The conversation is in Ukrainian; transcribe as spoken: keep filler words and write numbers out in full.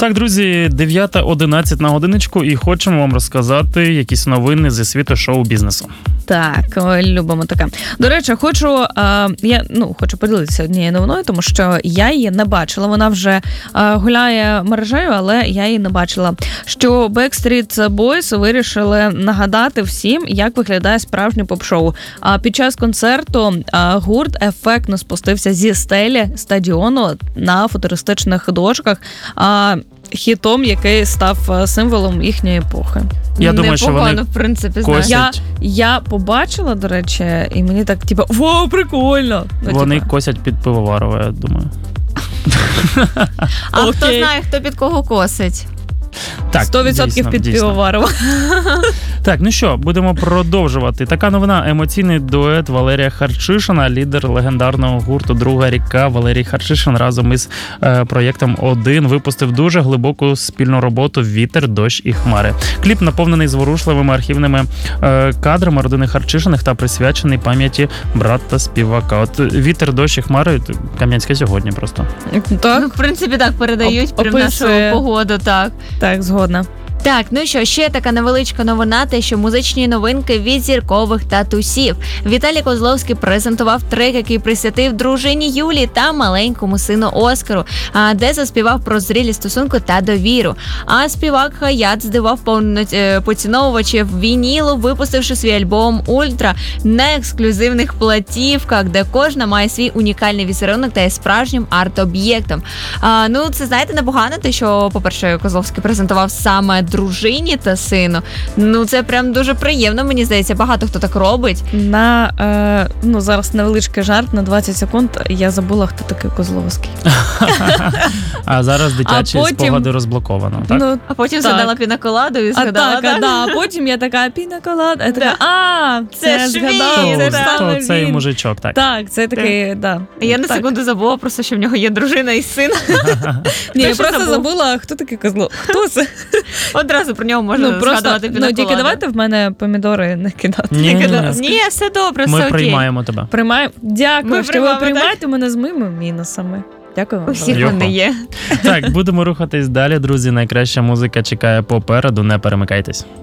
Так, друзі, дев'ята одинадцять на годиночку і хочемо вам розказати якісь новини зі світу шоу-бізнесу. Так, ой, любимо таке. До речі, хочу, е, я, ну, хочу поділитися однією новиною, тому що я її не бачила. Вона вже е, гуляє мережею, але я її не бачила. Що Backstreet Boys вирішили нагадати всім, як виглядає справжнє поп-шоу. А під час концерту е, гурт ефектно спустився зі стелі стадіону на футуристичних дошках, а хітом, який став символом їхньої епохи. Я думаю, що вони в принципі, косять. Я, я побачила, до речі, і мені так, типу, вау, прикольно! Ну, вони типу. косять під Пивоварова, я думаю. А Окей. хто знає, хто під кого косить? Так, сто відсотків дійсно, під дійсно. Пивоварова. Так, ну що, будемо продовжувати. Така новина. Емоційний дует Валерія Харчишина, лідер легендарного гурту «Друга ріка» Валерій Харчишин разом із е, проєктом «Один» випустив дуже глибоку спільну роботу «Вітер, дощ і хмари». Кліп наповнений зворушливими архівними е, кадрами родини Харчишиних та присвячений пам'яті брата співака. От «Вітер, дощ і хмари» – Кам'янське сьогодні просто. Так, Ну, в принципі, так передають Оп- прям нашу описує. погоду, так. так, згодна. Так, ну що, ще така невеличка новина, те, що музичні новинки від зіркових татусів. Віталій Козловський презентував трек, який присвятив дружині Юлі та маленькому сину Оскару, а, де заспівав про зрілі стосунки та довіру. А співак Хаят здивав повно- е, поціновувачів вінілу, випустивши свій альбом «Ультра» на ексклюзивних платівках, де кожна має свій унікальний візерунок та є справжнім арт-об'єктом. А, ну, це, знаєте, непогано, те, що, по-перше, Козловський презентував саме дружині та сину. Ну, це прям дуже приємно, мені здається. Багато хто так робить. На, е, ну, зараз невеличкий жарт, на двадцять секунд я забула, хто такий Козловський. А зараз дитячі А потім- спогади розблоковано, так? Ну, А потім Так. згадала пінаколаду і а згадала, так, а, да, а потім я така пінаколада, я така, а, Це це ж згадала, він, це То, ж так. саме то цей він. мужичок, так. Так, це такий, да. Я на Так. секунду забула просто, що в нього є дружина і син. Ні, я Точно просто забув. забула, хто такий Козлов. Хто це? Одразу про нього можна Ну, просто, згадувати ну, пінаколаду. тільки давайте в мене помідори не кидати. Ні, ні, ні. Ні, все добре, Ми все окей. приймаємо тебе. Приймаємо. Дякую, Ми що приймаємо, ви приймаєте мене з моїми мінусами. Дякую У вам. всіх Йохо. вони є. Так, будемо рухатись далі, друзі. Найкраща музика чекає попереду, не перемикайтесь.